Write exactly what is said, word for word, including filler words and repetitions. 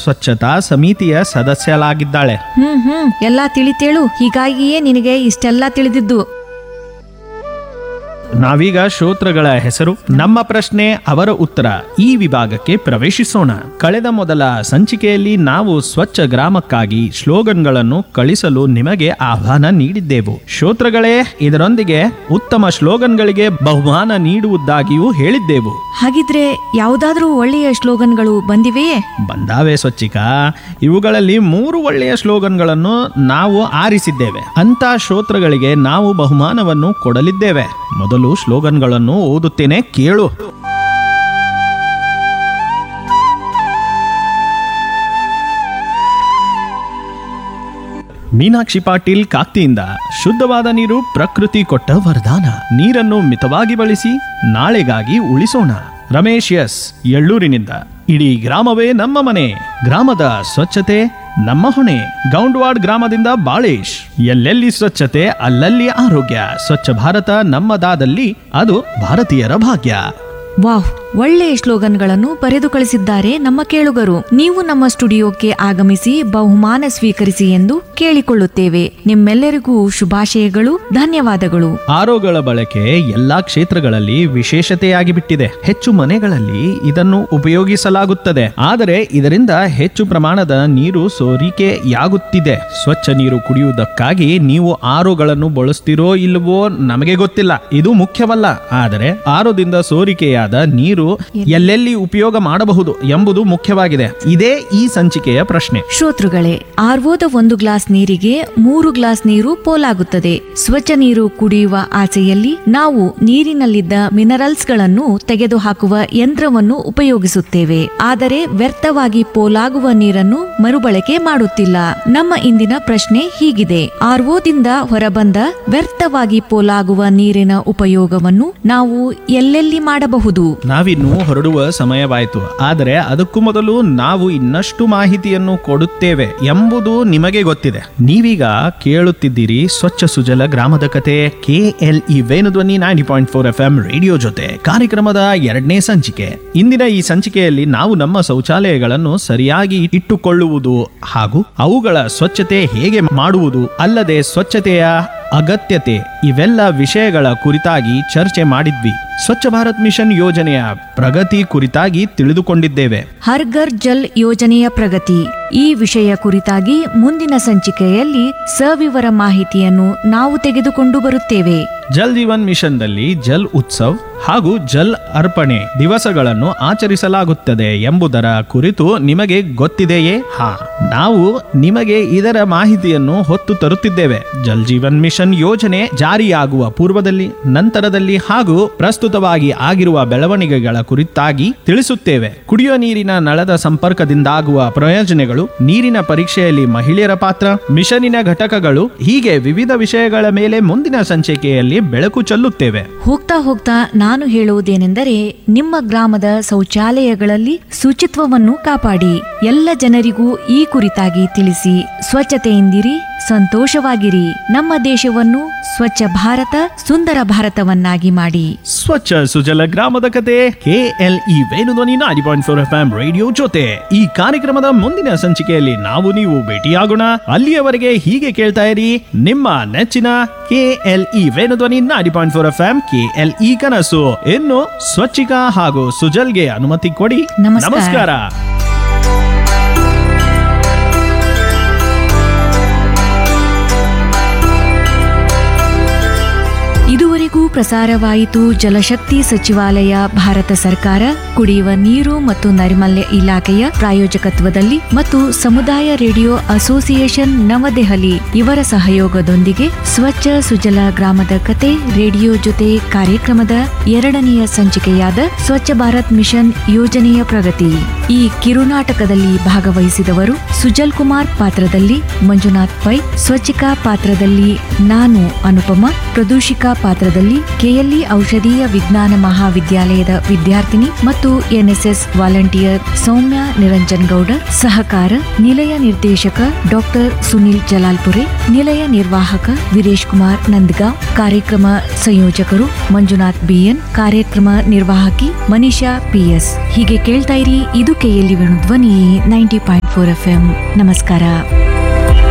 ಸ್ವಚ್ಛತಾ ಸಮಿತಿಯ ಸದಸ್ಯಳಾಗಿದ್ದಾಳೆ. ಹ್ಮ್ ಹ್ಮ್ ಎಲ್ಲಾ ತಿಳಿತೇಳು. ಹೀಗಾಗಿಯೇ ನಿನಗೆ ಇಷ್ಟೆಲ್ಲಾ ತಿಳಿದಿದ್ದು. ನಾವೀಗ ಶ್ರೋತೃಗಳ ಹೆಸರು, ನಮ್ಮ ಪ್ರಶ್ನೆ, ಅವರ ಉತ್ತರ ಈ ವಿಭಾಗಕ್ಕೆ ಪ್ರವೇಶಿಸೋಣ. ಕಳೆದ ಮೊದಲ ಸಂಚಿಕೆಯಲ್ಲಿ ನಾವು ಸ್ವಚ್ಛ ಗ್ರಾಮಕ್ಕಾಗಿ ಸ್ಲೋಗನ್ಗಳನ್ನು ಕಳಿಸಲು ನಿಮಗೆ ಆಹ್ವಾನ ನೀಡಿದ್ದೆವು. ಶ್ರೋತೃಗಳೇ, ಇದರೊಂದಿಗೆ ಉತ್ತಮ ಸ್ಲೋಗನ್ಗಳಿಗೆ ಬಹುಮಾನ ನೀಡುವುದಾಗಿಯೂ ಹೇಳಿದ್ದೆವು. ಹಾಗಿದ್ರೆ ಯಾವುದಾದ್ರೂ ಒಳ್ಳೆಯ ಸ್ಲೋಗನ್ಗಳು ಬಂದಿವೆಯೇ? ಬಂದಾವೆ ಸ್ವಚ್ಛಿಕಾ. ಇವುಗಳಲ್ಲಿ ಮೂರು ಒಳ್ಳೆಯ ಸ್ಲೋಗನ್ಗಳನ್ನು ನಾವು ಆರಿಸಿದ್ದೇವೆ. ಅಂತ ಶ್ರೋತೃಗಳಿಗೆ ನಾವು ಬಹುಮಾನವನ್ನು ಕೊಡಲಿದ್ದೇವೆ. ಮೊದಲು ಸ್ಲೋಗನ್ಗಳನ್ನು ಓದುತ್ತೇನೆ, ಕೇಳು. ಮೀನಾಕ್ಷಿ ಪಾಟೀಲ್ ಕಾಕ್ತಿಯಿಂದ, ಶುದ್ಧವಾದ ನೀರು ಪ್ರಕೃತಿ ಕೊಟ್ಟ ವರದಾನ. ನೀರನ್ನು ಮಿತವಾಗಿ ಬಳಸಿ, ನಾಳೆಗಾಗಿ ಉಳಿಸೋಣ. ರಮೇಶ್ ಎಸ್ ಎಳ್ಳೂರಿನಿಂದ, ಇಡೀ ಗ್ರಾಮವೇ ನಮ್ಮ ಮನೆ, ಗ್ರಾಮದ ಸ್ವಚ್ಛತೆ ನಮ್ಮ ಹೊಣೆ. ಗೌಂಡ್ವಾಡ್ ಗ್ರಾಮದಿಂದ ಬಾಳೇಶ್, ಎಲ್ಲೆಲ್ಲಿ ಸ್ವಚ್ಛತೆ ಅಲ್ಲಲ್ಲಿ ಆರೋಗ್ಯ, ಸ್ವಚ್ಛ ಭಾರತ ನಮ್ಮದಾದಲ್ಲಿ ಅದು ಭಾರತೀಯರ ಭಾಗ್ಯ. ವಾಹ್, ಒಳ್ಳೆಯ ಸ್ಲೋಗನ್ಗಳನ್ನು ಬರೆದು ಕಳಿಸಿದ್ದಾರೆ ನಮ್ಮ ಕೇಳುಗರು. ನೀವು ನಮ್ಮ ಸ್ಟುಡಿಯೋಕ್ಕೆ ಆಗಮಿಸಿ ಬಹುಮಾನ ಸ್ವೀಕರಿಸಿ ಎಂದು ಕೇಳಿಕೊಳ್ಳುತ್ತೇವೆ. ನಿಮ್ಮೆಲ್ಲರಿಗೂ ಶುಭಾಶಯಗಳು, ಧನ್ಯವಾದಗಳು. ಆರೋಗಳ ಬಳಕೆ ಎಲ್ಲಾ ಕ್ಷೇತ್ರಗಳಲ್ಲಿ ವಿಶೇಷತೆಯಾಗಿ ಬಿಟ್ಟಿದೆ. ಹೆಚ್ಚು ಮನೆಗಳಲ್ಲಿ ಇದನ್ನು ಉಪಯೋಗಿಸಲಾಗುತ್ತದೆ, ಆದರೆ ಇದರಿಂದ ಹೆಚ್ಚು ಪ್ರಮಾಣದ ನೀರು ಸೋರಿಕೆಯಾಗುತ್ತಿದೆ. ಸ್ವಚ್ಛ ನೀರು ಕುಡಿಯುವುದಕ್ಕಾಗಿ ನೀವು ಆರೋಗಳನ್ನು ಬಳಸ್ತಿರೋ ಇಲ್ಲವೋ ನಮಗೆ ಗೊತ್ತಿಲ್ಲ, ಇದು ಮುಖ್ಯವಲ್ಲ. ಆದರೆ ಆರೋದಿಂದ ಸೋರಿಕೆಯಾದ ನೀರು ಎಲ್ಲೆಲ್ಲಿ ಉಪಯೋಗ ಮಾಡಬಹುದು ಎಂಬುದು ಮುಖ್ಯವಾಗಿದೆ. ಇದೇ ಈ ಸಂಚಿಕೆಯ ಪ್ರಶ್ನೆ. ಶ್ರೋತೃಗಳೇ, ಆರ್ವೋದ ಒಂದು ಗ್ಲಾಸ್ ನೀರಿಗೆ ಮೂರು ಗ್ಲಾಸ್ ನೀರು ಪೋಲಾಗುತ್ತದೆ. ಸ್ವಚ್ಛ ನೀರು ಕುಡಿಯುವ ಆಸೆಯಲ್ಲಿ ನಾವು ನೀರಿನಲ್ಲಿದ್ದ ಮಿನರಲ್ಸ್ ಗಳನ್ನು ತೆಗೆದುಹಾಕುವ ಯಂತ್ರವನ್ನು ಉಪಯೋಗಿಸುತ್ತೇವೆ. ಆದರೆ ವ್ಯರ್ಥವಾಗಿ ಪೋಲಾಗುವ ನೀರನ್ನು ಮರುಬಳಕೆ ಮಾಡುತ್ತಿಲ್ಲ. ನಮ್ಮ ಇಂದಿನ ಪ್ರಶ್ನೆ ಹೀಗಿದೆ: ಆರ್ವೋದಿಂದ ಹೊರಬಂದ ವ್ಯರ್ಥವಾಗಿ ಪೋಲಾಗುವ ನೀರಿನ ಉಪಯೋಗವನ್ನು ನಾವು ಎಲ್ಲೆಲ್ಲಿ ಮಾಡಬಹುದು? ನಾವಿನ್ನು ಹೊರಡುವ ಸಮಯವಾಯಿತು, ಆದರೆ ಅದಕ್ಕೂ ಮೊದಲು ನಾವು ಇನ್ನಷ್ಟು ಮಾಹಿತಿಯನ್ನು ಕೊಡುತ್ತೇವೆ ಎಂಬುದು ನಿಮಗೆ ಗೊತ್ತಿದೆ. ನೀವೀಗ ಕೇಳುತ್ತಿದ್ದೀರಿ ಸ್ವಚ್ಛ ಸುಜಲ ಗ್ರಾಮದ ಕತೆ, K L E Venudhwani ninety point four F M radio ಜೊತೆ ಕಾರ್ಯಕ್ರಮದ ಎರಡನೇ ಸಂಚಿಕೆ. ಇಂದಿನ ಈ ಸಂಚಿಕೆಯಲ್ಲಿ ನಾವು ನಮ್ಮ ಶೌಚಾಲಯಗಳನ್ನು ಸರಿಯಾಗಿ ಇಟ್ಟುಕೊಳ್ಳುವುದು ಹಾಗೂ ಅವುಗಳ ಸ್ವಚ್ಛತೆ ಹೇಗೆ ಮಾಡುವುದು, ಅಲ್ಲದೆ ಸ್ವಚ್ಛತೆಯ ಅಗತ್ಯತೆ, ಇವೆಲ್ಲ ವಿಷಯಗಳ ಕುರಿತಾಗಿ ಚರ್ಚೆ ಮಾಡಿದ್ವಿ. ಸ್ವಚ್ಛ ಭಾರತ್ ಮಿಷನ್ ಯೋಜನೆಯ ಪ್ರಗತಿ ಕುರಿತಾಗಿ ತಿಳಿದುಕೊಂಡಿದ್ದೇವೆ. ಹರ್ ಘರ್ ಜಲ್ ಯೋಜನೆಯ ಪ್ರಗತಿ ಈ ವಿಷಯ ಕುರಿತಾಗಿ ಮುಂದಿನ ಸಂಚಿಕೆಯಲ್ಲಿ ಸವಿವರ ಮಾಹಿತಿಯನ್ನು ನಾವು ತೆಗೆದುಕೊಂಡು ಬರುತ್ತೇವೆ. ಜಲ್ ಜೀವನ್ ಮಿಷನ್ ದಲ್ಲಿ ಜಲ್ ಉತ್ಸವ್ ಹಾಗೂ ಜಲ್ ಅರ್ಪಣೆ ದಿವಸಗಳನ್ನು ಆಚರಿಸಲಾಗುತ್ತದೆ ಎಂಬುದರ ಕುರಿತು ನಿಮಗೆ ಗೊತ್ತಿದೆಯೇ? ಹಾ, ನಾವು ನಿಮಗೆ ಇದರ ಮಾಹಿತಿಯನ್ನು ಹೊತ್ತು ತರುತ್ತಿದ್ದೇವೆ. ಜಲ್ ಜೀವನ್ ಮಿಷನ್ ಯೋಜನೆ ಜಾರಿಯಾಗುವ ಪೂರ್ವದಲ್ಲಿ, ನಂತರದಲ್ಲಿ ಹಾಗೂ ಪ್ರಸ್ತುತವಾಗಿ ಆಗಿರುವ ಬೆಳವಣಿಗೆಗಳ ಕುರಿತಾಗಿ ತಿಳಿಸುತ್ತೇವೆ. ಕುಡಿಯುವ ನೀರಿನ ನಳದ ಸಂಪರ್ಕದಿಂದಾಗುವ ಪ್ರಯೋಜನಗಳು, ನೀರಿನ ಪರೀಕ್ಷೆಯಲ್ಲಿ ಮಹಿಳೆಯರ ಪಾತ್ರ, ಮಿಷನಿನ ಘಟಕಗಳು, ಹೀಗೆ ವಿವಿಧ ವಿಷಯಗಳ ಮೇಲೆ ಮುಂದಿನ ಸಂಚಿಕೆಯಲ್ಲಿ ಬೆಳಕು ಚೆಲ್ಲುತ್ತೇವೆ. ಹೋಗ್ತಾ ಹೋಗ್ತಾ ನಾನು ಹೇಳುವುದೇನೆಂದರೆ, ನಿಮ್ಮ ಗ್ರಾಮದ ಶೌಚಾಲಯಗಳಲ್ಲಿ ಶುಚಿತ್ವವನ್ನು ಕಾಪಾಡಿ. ಎಲ್ಲ ಜನರಿಗೂ ಈ ಕುರಿತಾಗಿ ತಿಳಿಸಿ. ಸ್ವಚ್ಛತೆಯಿಂದಿರಿ, ಸಂತೋಷವಾಗಿರಿ. ನಮ್ಮ ದೇಶವನ್ನು ಸ್ವಚ್ಛ ಭಾರತ, ಸುಂದರ ಭಾರತವನ್ನಾಗಿ ಮಾಡಿ. ಸ್ವಚ್ಛ ಸುಜಲ ಗ್ರಾಮದ ಕತೆ, K L E Venudhwani ninety point four F M radio ಜೊತೆ. ಈ ಕಾರ್ಯಕ್ರಮದ ಮುಂದಿನ ಸಂಚಿಕೆಯಲ್ಲಿ ನಾವು ನೀವು ಭೇಟಿಯಾಗೋಣ. ಅಲ್ಲಿಯವರೆಗೆ ಹೀಗೆ ಕೇಳ್ತಾ ಇರಿ ನಿಮ್ಮ ನೆಚ್ಚಿನ K L E Venudhwani ninety point four F M, K L E ಕನಸು. ಇನ್ನು ಸ್ವಚ್ಛಿಕಾ ಹಾಗೂ ಸುಜಲ್ಗೆ ಅನುಮತಿ ಕೊಡಿ. ನಮಸ್ಕಾರ. ಇದುವರೆಗೂ ಪ್ರಸಾರವಾಯಿತು ಜಲಶಕ್ತಿ ಸಚಿವಾಲಯ, ಭಾರತ ಸರ್ಕಾರ, ಕುಡಿಯುವ ನೀರು ಮತ್ತು ನೈರ್ಮಲ್ಯ ಇಲಾಖೆಯ ಪ್ರಾಯೋಜಕತ್ವದಲ್ಲಿ ಮತ್ತು ಸಮುದಾಯ ರೇಡಿಯೋ ಅಸೋಸಿಯೇಷನ್ ನವದೆಹಲಿ ಇವರ ಸಹಯೋಗದೊಂದಿಗೆ ಸ್ವಚ್ಛ ಸುಜಲ ಗ್ರಾಮದ ಕತೆ ರೇಡಿಯೋ ಜೊತೆ ಕಾರ್ಯಕ್ರಮದ ಎರಡನೆಯ ಸಂಚಿಕೆಯಾದ ಸ್ವಚ್ಛ ಭಾರತ್ ಮಿಷನ್ ಯೋಜನೆಯ ಪ್ರಗತಿ. ಈ ಕಿರುನಾಟಕದಲ್ಲಿ ಭಾಗವಹಿಸಿದವರು ಸುಜಲ್ ಕುಮಾರ್ ಪಾತ್ರದಲ್ಲಿ ಮಂಜುನಾಥ್ ಪೈ, ಸ್ವಚ್ಛಿಕಾ ಪಾತ್ರದಲ್ಲಿ ನಾನು ಅನುಪಮ, ಪ್ರದೂಷಿಕಾ ಪಾತ್ರದಲ್ಲಿ ಕೆಎಲ್ಇ ಔಷಧೀಯ ವಿಜ್ಞಾನ ಮಹಾವಿದ್ಯಾಲಯದ ವಿದ್ಯಾರ್ಥಿನಿ ಮತ್ತು ಎನ್ಎಸ್ಎಸ್ ವಾಲಂಟಿಯರ್ ಸೌಮ್ಯ ನಿರಂಜನ್ ಗೌಡ. ಸಹಕಾರ ನಿಲಯ ನಿರ್ದೇಶಕ ಡಾಕ್ಟರ್ ಸುನಿಲ್ ಜಲಾಲ್ಪುರೆ, ನಿಲಯ ನಿರ್ವಾಹಕ ವೀರೇಶ್ ಕುಮಾರ್ ನಂದಗಾಂವ್, ಕಾರ್ಯಕ್ರಮ ಸಂಯೋಜಕರು ಮಂಜುನಾಥ್ ಬಿಎನ್, ಕಾರ್ಯಕ್ರಮ ನಿರ್ವಾಹಕಿ ಮನಿಷಾ ಪಿಎಸ್. ಹೀಗೆ ಕೇಳ್ತಾ ಇರಿ, ಇದು KLE Venudhwani ninety point four F M. ನಮಸ್ಕಾರ.